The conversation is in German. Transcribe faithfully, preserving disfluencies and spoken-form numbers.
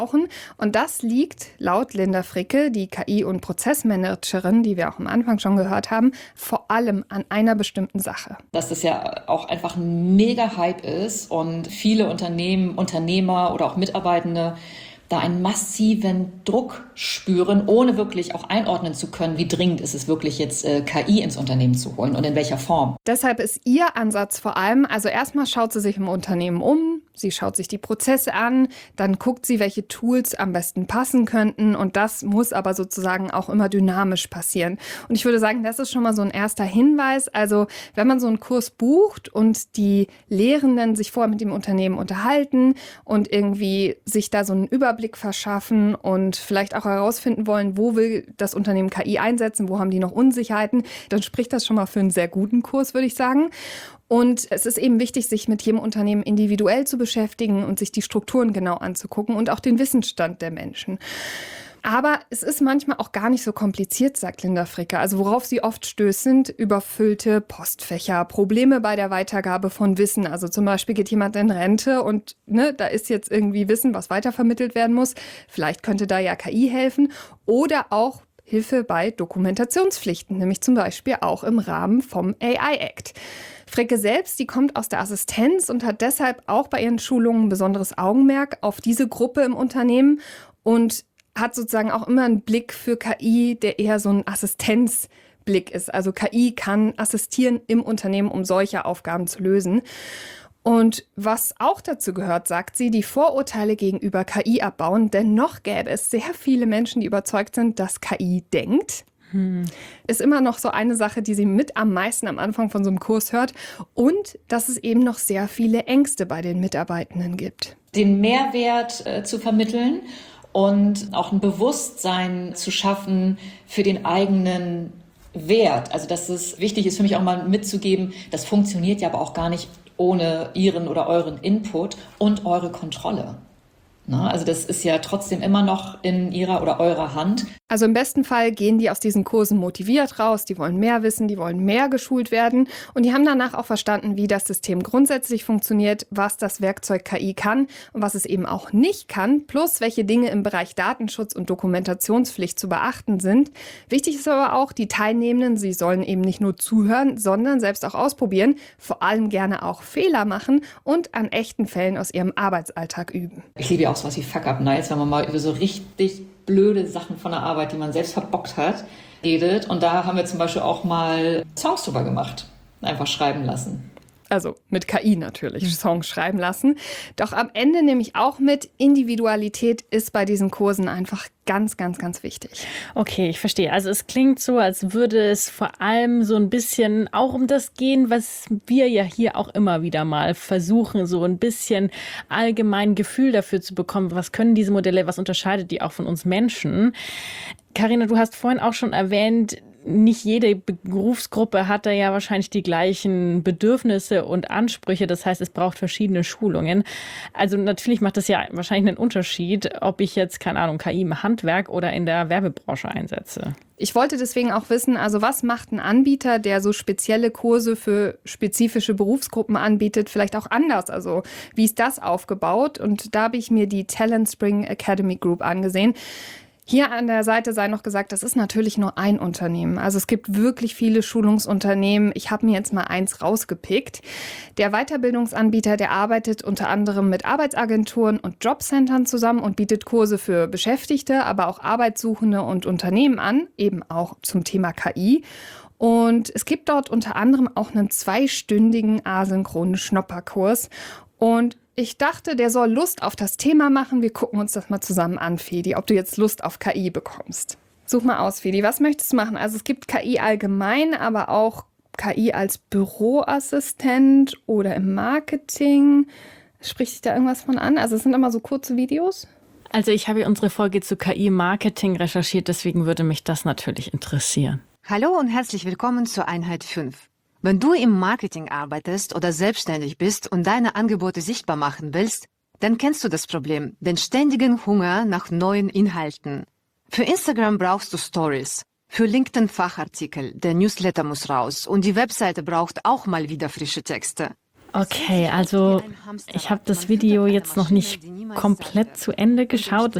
brauchen. Und das liegt laut Linda Fricke, die K I- und Prozessmanagerin, die wir auch am Anfang schon gehört haben, vor allem an einer bestimmten Sache. Dass das ja auch einfach ein Mega-Hype ist und viele Unternehmen, Unternehmer oder auch Mitarbeitende da einen massiven Druck spüren, ohne wirklich auch einordnen zu können, wie dringend ist es wirklich jetzt, äh, K I ins Unternehmen zu holen und in welcher Form. Deshalb ist ihr Ansatz vor allem, also erstmal schaut sie sich im Unternehmen um, sie schaut sich die Prozesse an, dann guckt sie, welche Tools am besten passen könnten und das muss aber sozusagen auch immer dynamisch passieren. Und ich würde sagen, das ist schon mal so ein erster Hinweis. Also wenn man so einen Kurs bucht und die Lehrenden sich vorher mit dem Unternehmen unterhalten und irgendwie sich da so einen Überblick verschaffen und vielleicht auch herausfinden wollen, wo will das Unternehmen K I einsetzen, wo haben die noch Unsicherheiten, dann spricht das schon mal für einen sehr guten Kurs, würde ich sagen. Und es ist eben wichtig, sich mit jedem Unternehmen individuell zu beschäftigen und sich die Strukturen genau anzugucken und auch den Wissensstand der Menschen. Aber es ist manchmal auch gar nicht so kompliziert, sagt Linda Fricke. Also worauf sie oft stößt, sind überfüllte Postfächer, Probleme bei der Weitergabe von Wissen. Also zum Beispiel geht jemand in Rente und ne, da ist jetzt irgendwie Wissen, was weitervermittelt werden muss. Vielleicht könnte da ja K I helfen. Oder auch Hilfe bei Dokumentationspflichten, nämlich zum Beispiel auch im Rahmen vom A I-Act. Fricke selbst, die kommt aus der Assistenz und hat deshalb auch bei ihren Schulungen ein besonderes Augenmerk auf diese Gruppe im Unternehmen und hat sozusagen auch immer einen Blick für K I, der eher so ein Assistenzblick ist. Also K I kann assistieren im Unternehmen, um solche Aufgaben zu lösen. Und was auch dazu gehört, sagt sie, die Vorurteile gegenüber K I abbauen, denn noch gäbe es sehr viele Menschen, die überzeugt sind, dass K I denkt. Hm. Ist immer noch so eine Sache, die sie mit am meisten am Anfang von so einem Kurs hört. Und dass es eben noch sehr viele Ängste bei den Mitarbeitenden gibt. Den Mehrwert äh, zu vermitteln und auch ein Bewusstsein zu schaffen für den eigenen Wert. Also dass es wichtig ist für mich auch mal mitzugeben, das funktioniert ja aber auch gar nicht ohne Ihren oder euren Input und eure Kontrolle. Na, also das ist ja trotzdem immer noch in ihrer oder eurer Hand. Also im besten Fall gehen die aus diesen Kursen motiviert raus, die wollen mehr wissen, die wollen mehr geschult werden und die haben danach auch verstanden, wie das System grundsätzlich funktioniert, was das Werkzeug K I kann und was es eben auch nicht kann, plus welche Dinge im Bereich Datenschutz und Dokumentationspflicht zu beachten sind. Wichtig ist aber auch, die Teilnehmenden, sie sollen eben nicht nur zuhören, sondern selbst auch ausprobieren, vor allem gerne auch Fehler machen und an echten Fällen aus ihrem Arbeitsalltag üben. Ich liebe ja auch sowas wie Fuck-Up-Nights, wenn man mal über so richtig blöde Sachen von der Arbeit, die man selbst verbockt hat, redet. Und da haben wir zum Beispiel auch mal Songs drüber gemacht. Einfach schreiben lassen. Also mit K I natürlich, mhm. Songs schreiben lassen. Doch am Ende nehme ich auch mit, Individualität ist bei diesen Kursen einfach ganz, ganz, ganz wichtig. Okay, ich verstehe. Also es klingt so, als würde es vor allem so ein bisschen auch um das gehen, was wir ja hier auch immer wieder mal versuchen, so ein bisschen allgemein Gefühl dafür zu bekommen, was können diese Modelle, was unterscheidet die auch von uns Menschen. Carina, du hast vorhin auch schon erwähnt, nicht jede Berufsgruppe hat da ja wahrscheinlich die gleichen Bedürfnisse und Ansprüche. Das heißt, es braucht verschiedene Schulungen. Also natürlich macht das ja wahrscheinlich einen Unterschied, ob ich jetzt, keine Ahnung, K I im Handwerk oder in der Werbebranche einsetze. Ich wollte deswegen auch wissen, also was macht ein Anbieter, der so spezielle Kurse für spezifische Berufsgruppen anbietet, vielleicht auch anders? Also wie ist das aufgebaut? Und da habe ich mir die Talent Spring Academy Group angesehen. Hier an der Seite sei noch gesagt, das ist natürlich nur ein Unternehmen. Also es gibt wirklich viele Schulungsunternehmen. Ich habe mir jetzt mal eins rausgepickt. Der Weiterbildungsanbieter, der arbeitet unter anderem mit Arbeitsagenturen und Jobcentern zusammen und bietet Kurse für Beschäftigte, aber auch Arbeitssuchende und Unternehmen an, eben auch zum Thema K I. Und es gibt dort unter anderem auch einen zweistündigen asynchronen Schnupperkurs. Und ich dachte, der soll Lust auf das Thema machen. Wir gucken uns das mal zusammen an, Fedi, ob du jetzt Lust auf K I bekommst. Such mal aus, Fedi. Was möchtest du machen? Also es gibt K I allgemein, aber auch K I als Büroassistent oder im Marketing. Spricht dich da irgendwas von an? Also es sind immer so kurze Videos. Also ich habe unsere Folge zu K I-Marketing recherchiert, deswegen würde mich das natürlich interessieren. Hallo und herzlich willkommen zur Einheit fünf. Wenn du im Marketing arbeitest oder selbstständig bist und deine Angebote sichtbar machen willst, dann kennst du das Problem, den ständigen Hunger nach neuen Inhalten. Für Instagram brauchst du Stories, für LinkedIn Fachartikel, der Newsletter muss raus und die Webseite braucht auch mal wieder frische Texte. Okay, also ich habe das Video jetzt noch nicht komplett zu Ende geschaut.